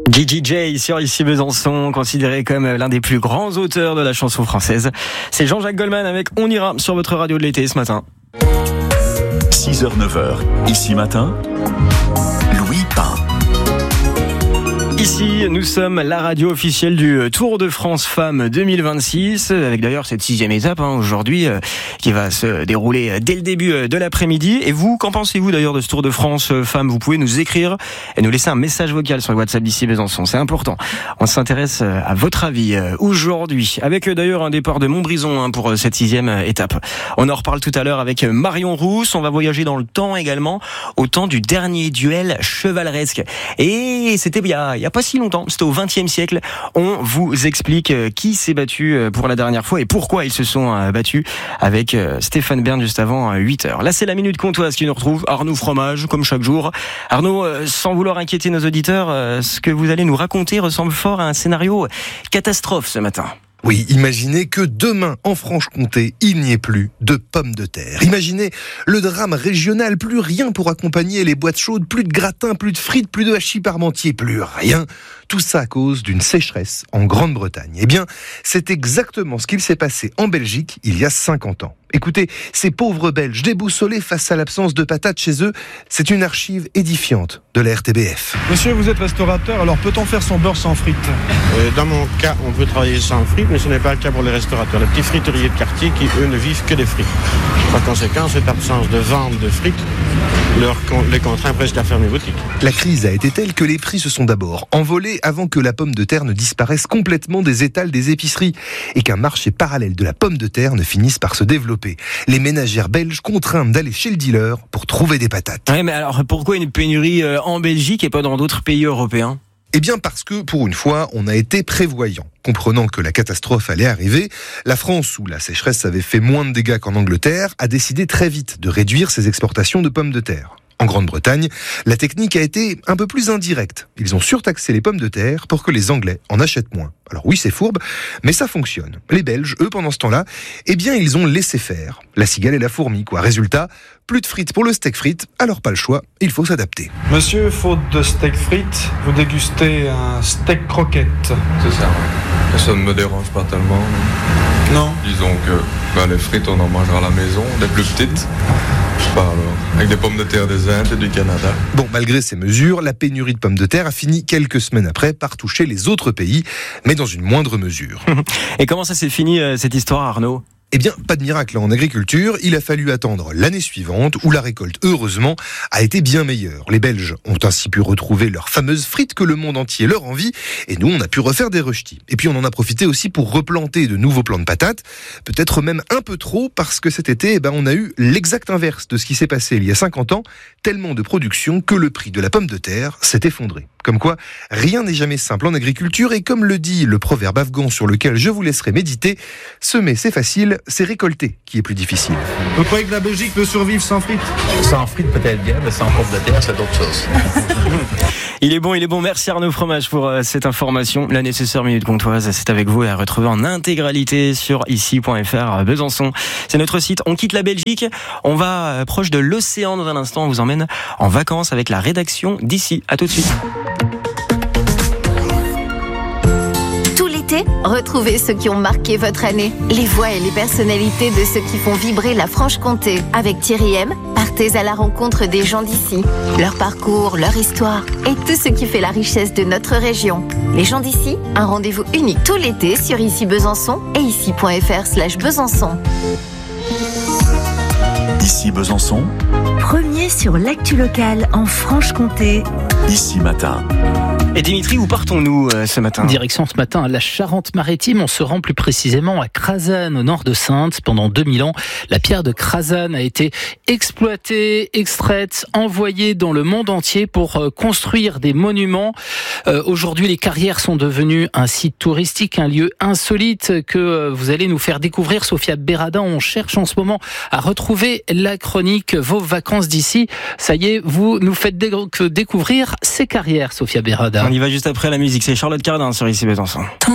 JJ sur Ici Besançon, considéré comme l'un des plus grands auteurs de la chanson française. C'est Jean-Jacques Goldman avec On ira sur votre radio de l'été ce matin. 6h, 9h, Ici Matin, Louis Pain. Ici, nous sommes la radio officielle du Tour de France Femmes 2026, avec d'ailleurs cette 6e étape aujourd'hui qui va se dérouler dès le début de l'après-midi. Et vous, qu'en pensez-vous d'ailleurs de ce Tour de France Femmes ? Vous pouvez nous écrire et nous laisser un message vocal sur le WhatsApp d'Ici Besançon, c'est important. On s'intéresse à votre avis aujourd'hui, avec d'ailleurs un départ de Montbrison pour cette 6e étape. On en reparle tout à l'heure avec Marion Rousse. On va voyager dans le temps également, au temps du dernier duel chevaleresque. Et c'était il y a pas si longtemps, c'était au XXe siècle. On vous explique qui s'est battu pour la dernière fois et pourquoi ils se sont battus avec Stéphane Bern juste avant 8h. Là, c'est la Minute Comtoise qui nous retrouve. Arnaud Fromage, comme chaque jour. Arnaud, sans vouloir inquiéter nos auditeurs, ce que vous allez nous raconter ressemble fort à un scénario catastrophe ce matin. Oui, imaginez que demain, en Franche-Comté, il n'y ait plus de pommes de terre. Imaginez le drame régional, plus rien pour accompagner les boîtes chaudes, plus de gratin, plus de frites, plus de hachis parmentier, plus rien. Tout ça à cause d'une sécheresse en Grande-Bretagne. Eh bien, c'est exactement ce qu'il s'est passé en Belgique il y a 50 ans. Écoutez, ces pauvres Belges déboussolés face à l'absence de patates chez eux, c'est une archive édifiante de la RTBF. Monsieur, vous êtes restaurateur, alors peut-on faire son beurre sans frites ? Dans mon cas, on peut travailler sans frites, mais ce n'est pas le cas pour les restaurateurs. Les petits friteriers de quartier qui, eux, ne vivent que des frites. Par conséquent, cette absence de vente de frites les contraint presque à fermer boutique. La crise a été telle que les prix se sont d'abord envolés avant que la pomme de terre ne disparaisse complètement des étals des épiceries et qu'un marché parallèle de la pomme de terre ne finisse par se développer. Les ménagères belges contraintes d'aller chez le dealer pour trouver des patates. Ouais, mais alors pourquoi une pénurie en Belgique et pas dans d'autres pays européens ? Eh bien parce que, pour une fois, on a été prévoyant. Comprenant que la catastrophe allait arriver, la France, où la sécheresse avait fait moins de dégâts qu'en Angleterre, a décidé très vite de réduire ses exportations de pommes de terre. En Grande-Bretagne, la technique a été un peu plus indirecte. Ils ont surtaxé les pommes de terre pour que les Anglais en achètent moins. Alors oui, c'est fourbe, mais ça fonctionne. Les Belges, eux, pendant ce temps-là, eh bien, ils ont laissé faire. La cigale et la fourmi, quoi. Résultat, plus de frites pour le steak frites, alors pas le choix, il faut s'adapter. Monsieur, faute de steak frites, vous dégustez un steak croquette. C'est ça, ouais. Ça ne me dérange pas tellement. Non. Disons que les frites, on en mange à la maison, des plus petites. Alors, avec des pommes de terre des Indes et du Canada. Bon, malgré ces mesures, la pénurie de pommes de terre a fini quelques semaines après par toucher les autres pays, mais dans une moindre mesure. Et comment ça s'est fini cette histoire, Arnaud ? Eh bien, pas de miracle en agriculture, il a fallu attendre l'année suivante où la récolte, heureusement, a été bien meilleure. Les Belges ont ainsi pu retrouver leurs fameuses frites que le monde entier leur envie, et nous, on a pu refaire des röstis. Et puis, on en a profité aussi pour replanter de nouveaux plants de patates, peut-être même un peu trop, parce que cet été, on a eu l'exact inverse de ce qui s'est passé il y a 50 ans, tellement de production que le prix de la pomme de terre s'est effondré. Comme quoi, rien n'est jamais simple en agriculture, et comme le dit le proverbe afghan sur lequel je vous laisserai méditer, semer c'est facile, c'est récolter qui est plus difficile. Vous croyez que la Belgique peut survivre sans frites ? Sans frites peut-être bien, mais sans pommes de terre, c'est d'autres choses. Il est bon. Merci Arnaud Fromage pour cette information. La nécessaire Minute Comtoise, c'est avec vous et à retrouver en intégralité sur ici.fr Besançon. C'est notre site. On quitte la Belgique. On va proche de l'océan dans un instant. On vous emmène en vacances avec la rédaction d'Ici. À tout de suite. Retrouvez ceux qui ont marqué votre année. Les voix et les personnalités de ceux qui font vibrer la Franche-Comté. Avec Thierry M, partez à la rencontre des gens d'ici. Leur parcours, leur histoire et tout ce qui fait la richesse de notre région. Les gens d'ici, un rendez-vous unique tout l'été sur Ici Besançon et ici.fr/Besançon. Ici Besançon. Premier sur l'actu locale en Franche-Comté. Ici Matin. Et Dimitri, où partons-nous ce matin ? Direction ce matin à la Charente-Maritime. On se rend plus précisément à Crazanne, au nord de Saintes. Pendant 2000 ans, la pierre de Crazanne a été exploitée, extraite, envoyée dans le monde entier pour construire des monuments. Aujourd'hui, les carrières sont devenues un site touristique, un lieu insolite que vous allez nous faire découvrir. Sophia Berada, on cherche en ce moment à retrouver la chronique Vos vacances d'ici. Ça y est, vous nous faites découvrir ces carrières, Sophia Berada. On y va juste après la musique. C'est Charlotte Cardin sur Ici Besançon.